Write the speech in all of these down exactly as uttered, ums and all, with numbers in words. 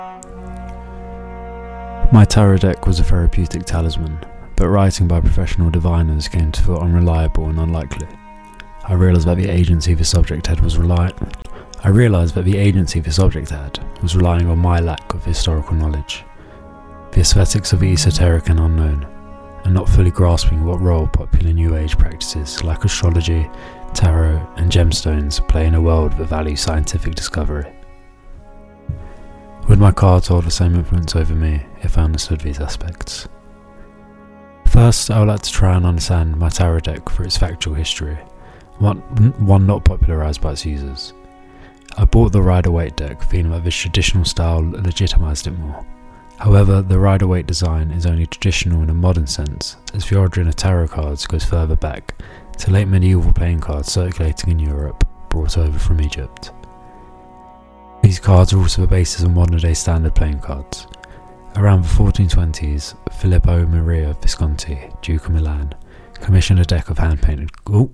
My tarot deck was a therapeutic talisman, but writing by professional diviners came to feel unreliable and unlikely. I realised that the agency the subject had was reliant. I realised that the agency the subject had was relying on my lack of historical knowledge, the aesthetics of the esoteric and unknown, and not fully grasping what role popular New Age practices like astrology, tarot, and gemstones play in a world that values scientific discovery. Would my cards hold the same influence over me if I understood these aspects? First, I would like to try and understand my tarot deck for its factual history, one, one not popularised by its users. I bought the Rider-Waite deck feeling that this traditional style legitimised it more. However, the Rider-Waite design is only traditional in a modern sense, as the origin of tarot cards goes further back to late medieval playing cards circulating in Europe, brought over from Egypt. These cards are also the basis of modern-day standard playing cards. Around the fourteen twenties, Filippo Maria Visconti, Duke of Milan, commissioned a deck of hand-painted... Oh!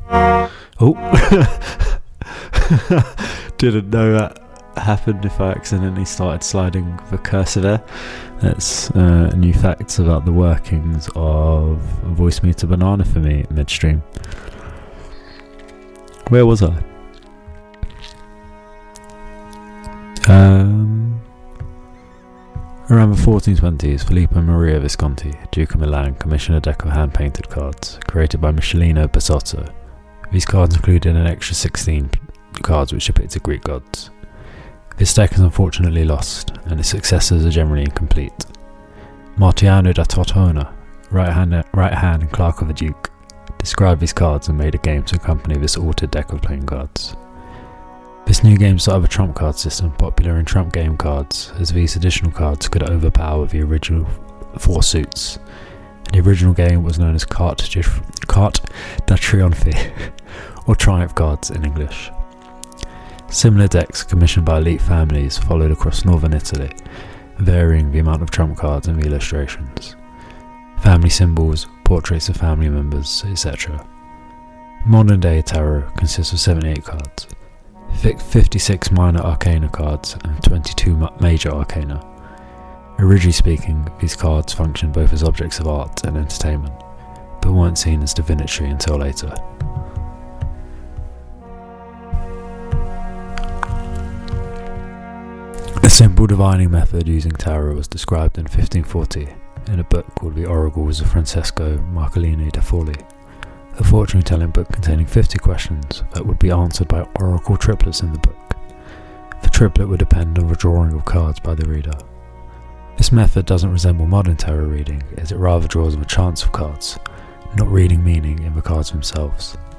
Oh! Didn't know that happened if I accidentally started sliding the cursor there. That's uh, new facts about the workings of Voice Meter Banana for me midstream. Where was I? Um, around the fourteen twenties, Filippo Maria Visconti, Duke of Milan, commissioned a deck of hand-painted cards, created by Michelino Basotto. These cards included an extra sixteen cards which depicted Greek gods. This deck is unfortunately lost, and its successors are generally incomplete. Martiano da Tortona, right hand, right hand and clerk of the Duke, described these cards and made a game to accompany this altered deck of playing cards. This new game started a trump card system popular in trump game cards, as these additional cards could overpower the original four suits. The original game was known as Carte de, Carte da Triomphe, or Triumph cards in English. Similar decks commissioned by elite families followed across northern Italy, varying the amount of trump cards and the illustrations. Family symbols, portraits of family members, et cetera. Modern day tarot consists of seventy-eight cards, fifty-six minor arcana cards and twenty-two major arcana. Originally speaking, these cards functioned both as objects of art and entertainment, but weren't seen as divinatory until later. A simple divining method using tarot was described in fifteen forty in a book called The Oracles of Francesco Marcolini da Forlì, a fortune-telling book containing fifty questions that would be answered by oracle triplets in the book. The triplet would depend on the drawing of cards by the reader. This method doesn't resemble modern tarot reading, as it rather draws of a chance of cards, not reading meaning in the cards themselves.